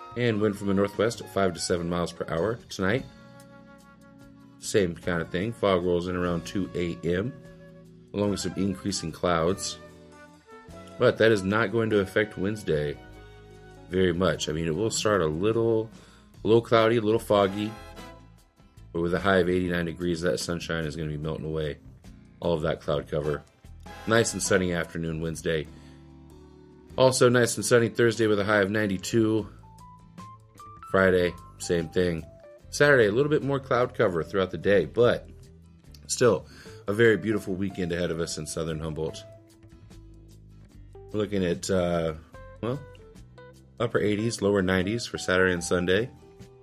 And wind from the northwest at 5 to 7 miles per hour. Tonight, same kind of thing. Fog rolls in around 2 a.m. along with some increasing clouds. But that is not going to affect Wednesday very much. I mean, it will start a little cloudy, a little foggy. But with a high of 89 degrees, that sunshine is going to be melting away all of that cloud cover. Nice and sunny afternoon Wednesday. Also nice and sunny Thursday with a high of 92. Friday, same thing. Saturday, a little bit more cloud cover throughout the day, but still a very beautiful weekend ahead of us in southern Humboldt. We're looking at, upper 80s, lower 90s for Saturday and Sunday.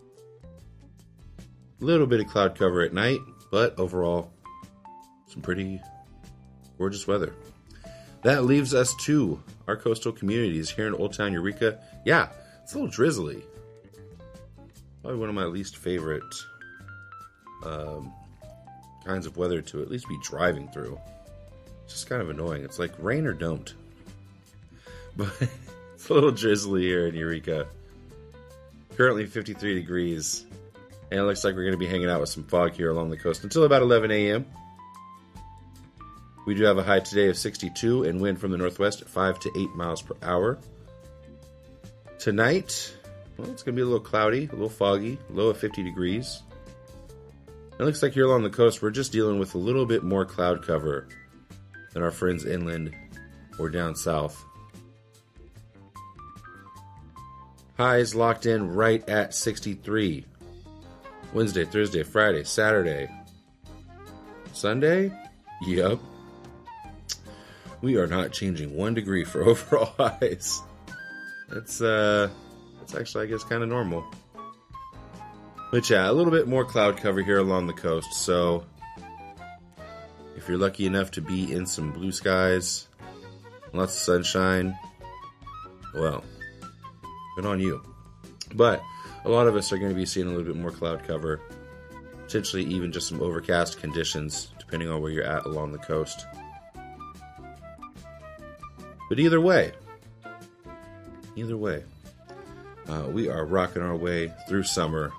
A little bit of cloud cover at night, but overall, some pretty gorgeous weather. That leaves us to our coastal communities here in Old Town Eureka. Yeah, it's a little drizzly. Probably one of my least favorite kinds of weather to at least be driving through. It's just kind of annoying. It's like rain or don't. But it's a little drizzly here in Eureka. Currently 53 degrees. And it looks like we're going to be hanging out with some fog here along the coast until about 11 a.m. We do have a high today of 62 and wind from the northwest at 5 to 8 miles per hour. Tonight, well, it's going to be a little cloudy, a little foggy, low of 50 degrees. It looks like here along the coast, we're just dealing with a little bit more cloud cover than our friends inland or down south. Highs locked in right at 63. Wednesday, Thursday, Friday, Saturday, Sunday? Yep. We are not changing 1 degree for overall highs. That's actually, I guess, kind of normal. But yeah, a little bit more cloud cover here along the coast. So if you're lucky enough to be in some blue skies, lots of sunshine, well, good on you. But a lot of us are going to be seeing a little bit more cloud cover, potentially even just some overcast conditions, depending on where you're at along the coast. But either way, we are rocking our way through summer.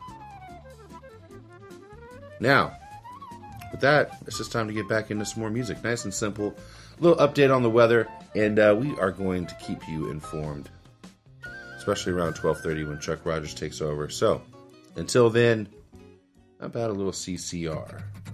Now, with that, it's just time to get back into some more music. Nice and simple. A little update on the weather, and we are going to keep you informed, especially around 12:30 when Chuck Rogers takes over. So, until then, how about a little CCR?